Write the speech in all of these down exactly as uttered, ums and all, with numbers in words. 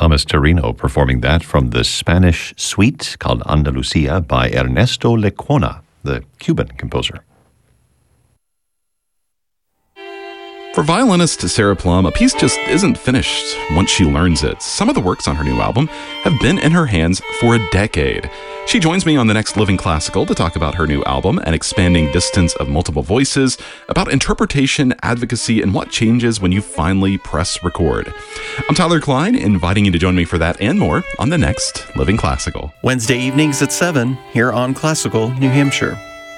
Thomas Torino performing that from the Spanish suite called Andalusia by Ernesto Lecuona, the Cuban composer. For violinist Sarah Plum, a piece just isn't finished once she learns it. Some of the works on her new album have been in her hands for a decade. She joins me on the next Living Classical to talk about her new album, An Expanding Distance of Multiple Voices, about interpretation, advocacy, and what changes when you finally press record. I'm Tyler Klein, inviting you to join me for that and more on the next Living Classical. Wednesday evenings at seven here on Classical New Hampshire.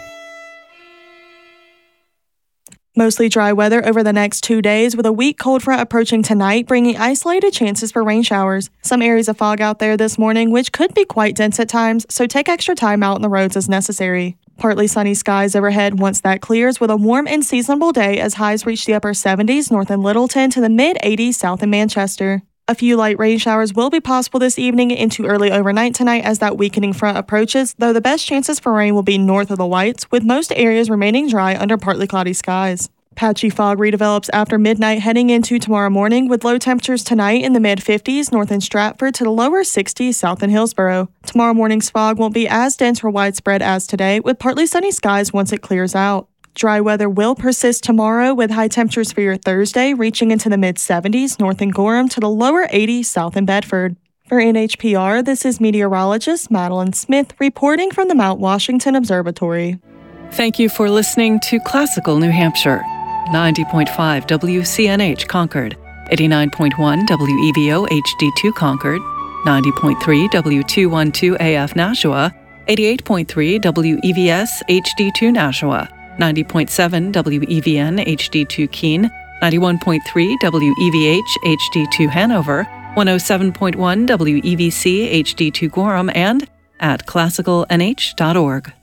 Mostly dry weather over the next two days with a weak cold front approaching tonight, bringing isolated chances for rain showers. Some areas of fog out there this morning, which could be quite dense at times, so take extra time out on the roads as necessary. Partly sunny skies overhead once that clears with a warm and seasonable day as highs reach the upper seventies north in Littleton to the mid-eighties south in Manchester. A few light rain showers will be possible this evening into early overnight tonight as that weakening front approaches, though the best chances for rain will be north of the Whites, with most areas remaining dry under partly cloudy skies. Patchy fog redevelops after midnight heading into tomorrow morning, with low temperatures tonight in the mid-fifties north in Stratford to the lower sixties south in Hillsborough. Tomorrow morning's fog won't be as dense or widespread as today, with partly sunny skies once it clears out. Dry weather will persist tomorrow with high temperatures for your Thursday reaching into the mid-seventies north in Gorham to the lower eighties south in Bedford. For N H P R, this is meteorologist Madeline Smith reporting from the Mount Washington Observatory. Thank you for listening to Classical New Hampshire. ninety point five W C N H Concord, eighty-nine point one W E V O H D two Concord, ninety point three W two twelve A F Nashua, eighty-eight point three W E V S H D two Nashua, ninety point seven W E V N H D two Keene, ninety-one point three W E V H H D two Hanover, one oh seven point one W E V C H D two Gorham, and at classical N H dot org.